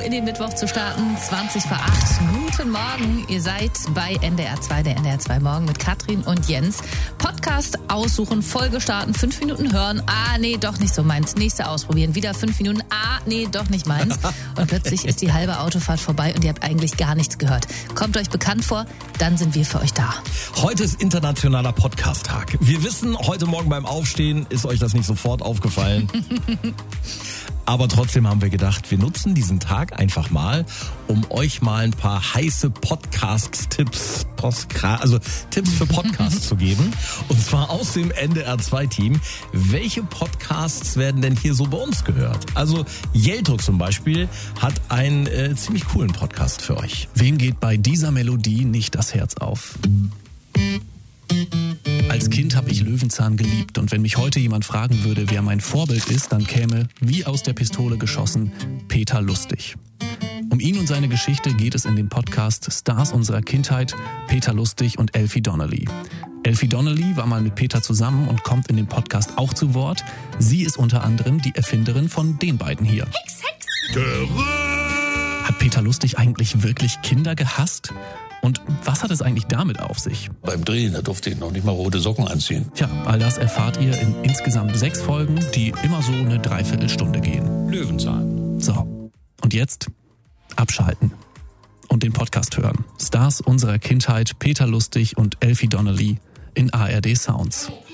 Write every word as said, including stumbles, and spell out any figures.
in den Mittwoch zu starten, zwanzig vor acht. Guten Morgen, ihr seid bei N D R zwei, der N D R zwei Morgen mit Katrin und Jens. Podcast aussuchen, Folge starten, fünf Minuten hören. Ah, nee, doch nicht so meins. Nächste ausprobieren, wieder fünf Minuten. Ah, nee, doch nicht meins. Und plötzlich ist die halbe Autofahrt vorbei und ihr habt eigentlich gar nichts gehört. Kommt euch bekannt vor, dann sind wir für euch da. Heute ist internationaler Podcast-Tag. Wir wissen, heute Morgen beim Aufstehen ist euch das nicht sofort aufgefallen. Aber trotzdem haben wir gedacht, wir nutzen diesen Tag einfach mal, um euch mal ein paar heiße Podcast-Tipps, also Tipps für Podcasts zu geben. Und zwar aus dem N D R zwei Team. Welche Podcasts werden denn hier so bei uns gehört? Also Jelto zum Beispiel hat einen äh, ziemlich coolen Podcast für euch. Wem geht bei dieser Melodie nicht das Herz auf? Als Kind habe ich Löwenzahn geliebt und wenn mich heute jemand fragen würde, wer mein Vorbild ist, dann käme, wie aus der Pistole geschossen, Peter Lustig. Um ihn und seine Geschichte geht es in dem Podcast Stars unserer Kindheit, Peter Lustig und Elfie Donnelly. Elfie Donnelly war mal mit Peter zusammen und kommt in dem Podcast auch zu Wort. Sie ist unter anderem die Erfinderin von den beiden hier. Hex, Hex! Hat Peter Lustig eigentlich wirklich Kinder gehasst? Und was hat es eigentlich damit auf sich? Beim Drehen, da durfte ich noch nicht mal rote Socken anziehen. Tja, all das erfahrt ihr in insgesamt sechs Folgen, die immer so eine Dreiviertelstunde gehen. Löwenzahn. So, und jetzt abschalten und den Podcast hören. Stars unserer Kindheit, Peter Lustig und Elfie Donnelly in A R D Sounds.